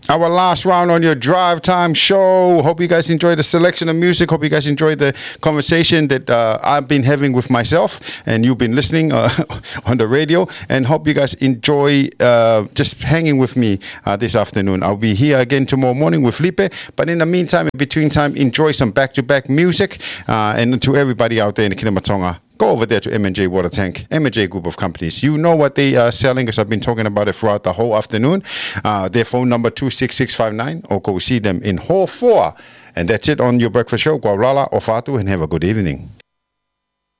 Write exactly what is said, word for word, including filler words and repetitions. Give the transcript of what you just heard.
Our last round on your drive time show. Hope you guys enjoyed the selection of music. Hope you guys enjoyed the conversation that uh, I've been having with myself and you've been listening uh, on the radio. And hope you guys enjoy uh, just hanging with me uh, this afternoon. I'll be here again tomorrow morning with Lipe. But in the meantime, in between time, enjoy some back-to-back music. Uh, and to everybody out there in the Kinamatonga, go over there to M and J Water Tank, M and J Group of Companies. You know what they are selling because I've been talking about it throughout the whole afternoon. Uh, their phone number two six six five nine or go see them in Hall four. And that's it on your breakfast show. Guaulala, Ofatu, and have a good evening.